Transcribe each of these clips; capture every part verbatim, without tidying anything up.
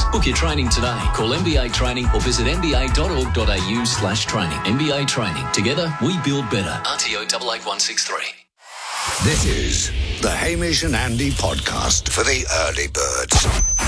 Book your training today. Call M B A Training or visit m b a dot org dot a u slash training. M B A Training. Together, we build better. R T O eight eight one six three. This is the Hamish and Andy podcast for the early birds.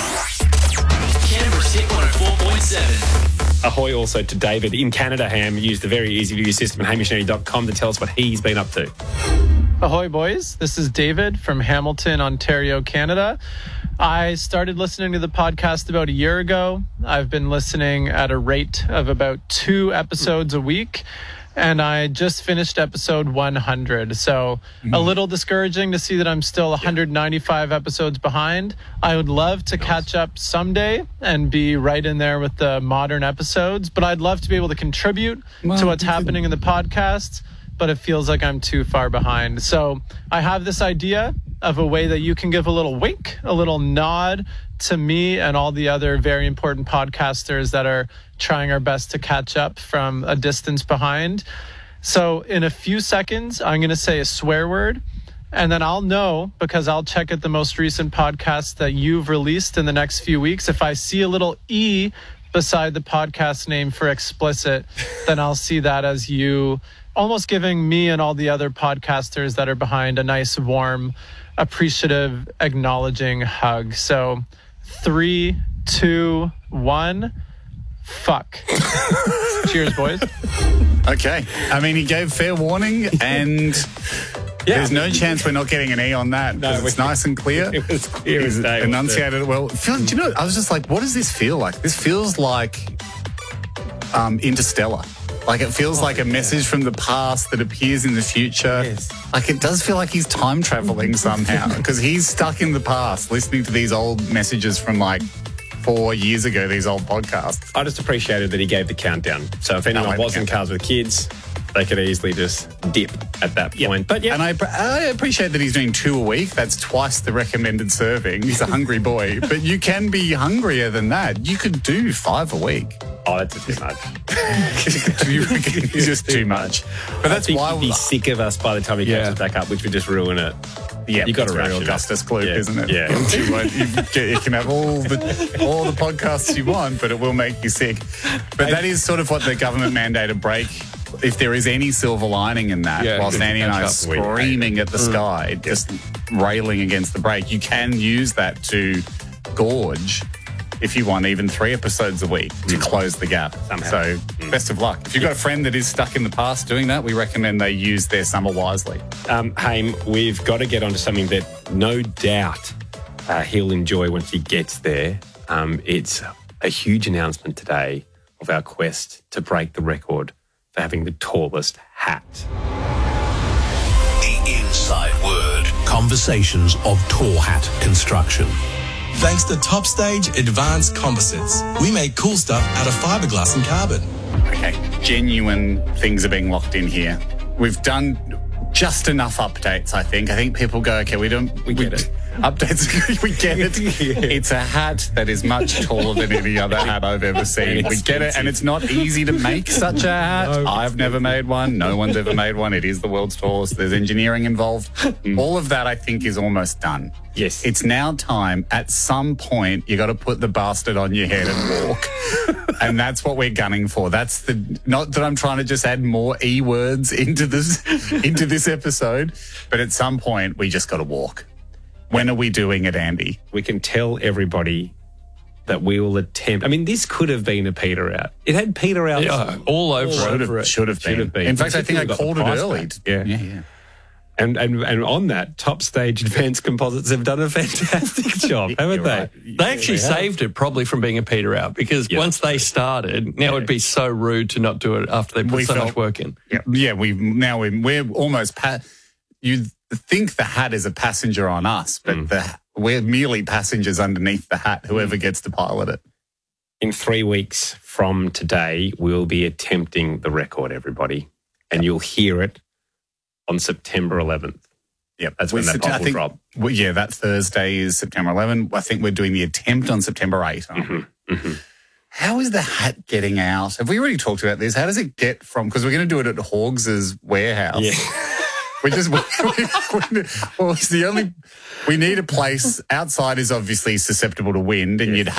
Canberra's Hit one oh four point seven. Ahoy also to David in Canada, Ham. Use the very easy-to-use system at hamish and andy dot com to tell us what he's been up to. Ahoy, boys. This is David from Hamilton, Ontario, Canada. I started listening to the podcast about a year ago. I've been listening at a rate of about two episodes a week, and I just finished episode one hundred. So mm. a little discouraging to see that I'm still one hundred ninety-five episodes behind. I would love to catch up someday and be right in there with the modern episodes, but I'd love to be able to contribute well, to what's happening in the podcast, but it feels like I'm too far behind. So I have this idea of a way that you can give a little wink, a little nod to me and all the other very important podcasters that are trying our best to catch up from a distance behind. So in a few seconds, I'm going to say a swear word, and then I'll know, because I'll check at the most recent podcast that you've released in the next few weeks. If I see a little E beside the podcast name for explicit, then I'll see that as you almost giving me and all the other podcasters that are behind a nice, warm, appreciative, acknowledging hug. So three, two, one, fuck. Cheers, boys. Okay. I mean, he gave fair warning, and yeah, there's no chance we're not getting an E on that, because no, it's nice and clear. It was clear as day. Enunciated it well. Feel, do you know, I was just like, what does this feel like? This feels like um, Interstellar. Like, it feels oh, like a yeah. message from the past that appears in the future. Yes. Like, it does feel like he's time traveling somehow, because he's stuck in the past listening to these old messages from, like, four years ago, these old podcasts. I just appreciated that he gave the countdown. So if anyone was in cars with kids, they could easily just dip at that point. Yep. But yeah, and I, I appreciate that he's doing two a week. That's twice the recommended serving. He's a hungry boy. But you can be hungrier than that. You could do five a week. Oh, that's too much. It's just too much. But that's I think why he'd be sick of us by the time he yeah. catches back up, which would just ruin it. Yeah, you got to very Augustus Gloop, yeah. isn't it? Yeah, you, won't, you, get, you can have all the all the podcasts you want, but it will make you sick. But that is sort of what the government mandated break. If there is any silver lining in that, yeah, whilst Andy and I are screaming at the mm. sky, just railing against the break, you can use that to gorge, if you want, even three episodes a week to mm. close the gap. Somehow. So mm. best of luck. If you've got a friend that is stuck in the past doing that, we recommend they use their summer wisely. Um, Haim, we've got to get onto something that no doubt uh, he'll enjoy once he gets there. Um, it's a huge announcement today of our quest to break the record for having the tallest hat. The inside word. Conversations of Tall Hat Construction. Thanks to Top Stage Advanced Composites, we make cool stuff out of fiberglass and carbon. Okay, genuine things are being locked in here. We've done just enough updates, I think. I think people go, okay, we don't... We get it. Updates, we get it. Yeah. It's a hat that is much taller than any other hat I've ever seen. We get it, and it's not easy to make such a hat. No, I've never made one. No one's ever made one. It is the world's tallest. There's engineering involved. Mm. All of that, I think, is almost done. Yes. It's now time. At some point, you got to put the bastard on your head and walk. And that's what we're gunning for. That's the... Not that I'm trying to just add more E words into this, into this episode, but at some point, we just got to walk. When are we doing it, Andy? We can tell everybody that we will attempt. I mean, this could have been a peter out. It had peter out yeah, all over, all it. over it. Should have been. Should have been. In fact, I think I called it early. Yeah. yeah, yeah. And, and and on that, Top Stage Advanced Composites have done a fantastic job, haven't they? Right. They actually they saved it probably from being a peter out, because yeah. once they started, now yeah. it'd be so rude to not do it after they put we so felt, much work in. Yeah, yeah. We now we're, we're almost pa- you think the hat is a passenger on us, but mm. the, we're merely passengers underneath the hat. Whoever gets to pilot it. In three weeks from today, we'll be attempting the record, everybody, and you'll hear it on September eleventh. Yep. That's when we, that pod will think, drop. Well, yeah, that Thursday is September eleventh. I think we're doing the attempt on September eighth. Mm-hmm. Mm-hmm. How is the hat getting out? Have we already talked about this? How does it get from... Because we're going to do it at Hawgs' warehouse. Yeah. We just... We, we, well, it's the only... We need a place... Outside is obviously susceptible to wind, and yes. you'd